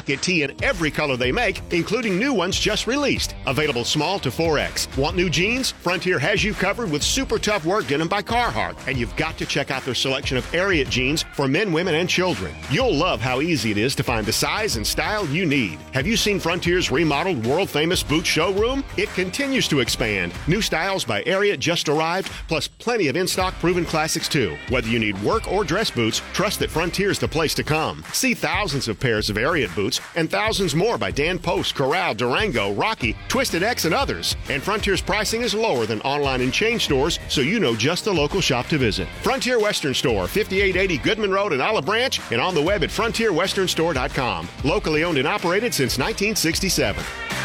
pocket tee in every color they make, including new ones just released. Available small to 4X. Want new jeans? Frontier has you covered with super tough work denim by Carhartt. And you've got to check out their selection of Ariat jeans for men, women, and children. You'll love how easy it is to find the size and style you need. Have you seen Frontier's remodeled world-famous boot showroom? It continues to expand. New styles by Ariat just arrived, plus plenty of in-stock proven classics too. Whether you need work or dress boots, trust that Frontier's the place to come. See thousands of pairs of Ariat boots and thousands more by Dan Post, Corral, Durango, Rocky, Twisted X, and others. And Frontier's pricing is lower than online and chain stores, so you know just the local shop to visit. Frontier Western Store, 5880 Goodman Road in Olive Branch, and on the web at frontierwesternstore.com. Locally owned and operated since 1967.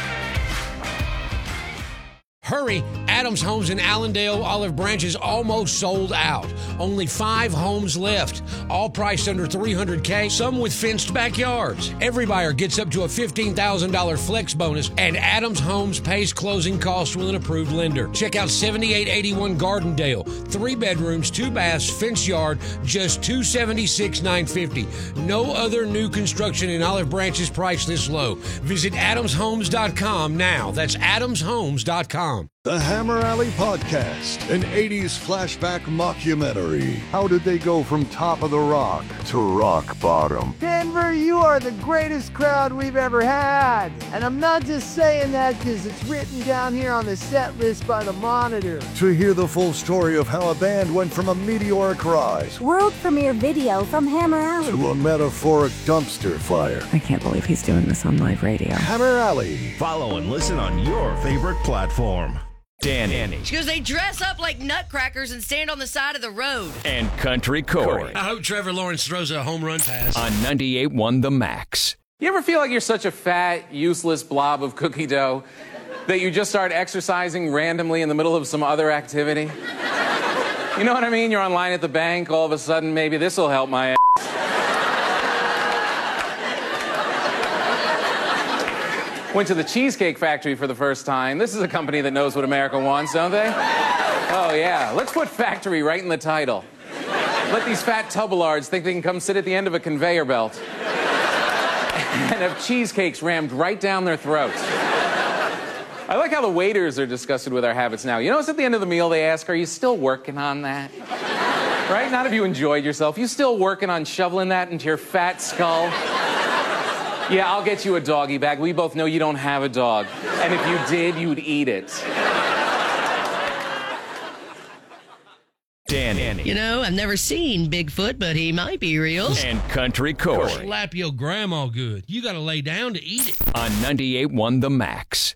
Hurry! Adams Homes in Allendale, Olive Branch is almost sold out. Only 5 homes left. All priced under $300K, some with fenced backyards. Every buyer gets up to a $15,000 flex bonus, and Adams Homes pays closing costs with an approved lender. Check out 7881 Gardendale. 3 bedrooms, 2 baths, fenced yard, just $276,950. No other new construction in Olive Branch is priced this low. Visit AdamsHomes.com now. That's AdamsHomes.com. The Hammer Alley Podcast, an 80s flashback mockumentary. How did they go from top of the rock to rock bottom? Denver, you are the greatest crowd we've ever had. And I'm not just saying that because it's written down here on the set list by the Monitor. To hear the full story of how a band went from a meteoric rise, world premiere video from Hammer Alley, to a metaphoric dumpster fire. I can't believe he's doing this on live radio. Hammer Alley. Follow and listen on your favorite platform. Danny. She goes, they dress up like nutcrackers and stand on the side of the road. And Country Corey. I hope Trevor Lawrence throws a home run pass. On 98.1 The Max. You ever feel like you're such a fat, useless blob of cookie dough that you just start exercising randomly in the middle of some other activity? You know what I mean? You're online at the bank, all of a sudden, maybe this will help my ass. Went to the Cheesecake Factory for the first time. This is a company that knows what America wants, don't they? Oh, yeah. Let's put factory right in the title. Let these fat tubelards think they can come sit at the end of a conveyor belt and have cheesecakes rammed right down their throats. I like how the waiters are disgusted with our habits now. You notice at the end of the meal they ask, are you still working on that? Right? Not if you enjoyed yourself. You still working on shoveling that into your fat skull? Yeah, I'll get you a doggy bag. We both know you don't have a dog. And if you did, you'd eat it. Danny. You know, I've never seen Bigfoot, but he might be real. And Country Corey. Slap your grandma good. You gotta lay down to eat it. On 98.1 The Max.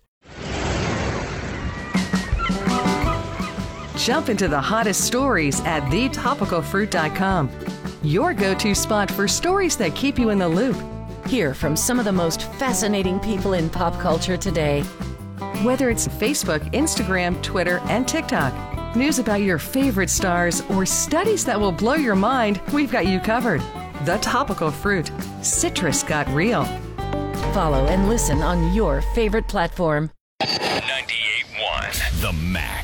Jump into the hottest stories at thetopicalfruit.com. Your go-to spot for stories that keep you in the loop. Hear from some of the most fascinating people in pop culture today. Whether it's Facebook, Instagram, Twitter, and TikTok, news about your favorite stars, or studies that will blow your mind, we've got you covered. The Topical Fruit. Citrus got real. Follow and listen on your favorite platform. 98.1 The Max.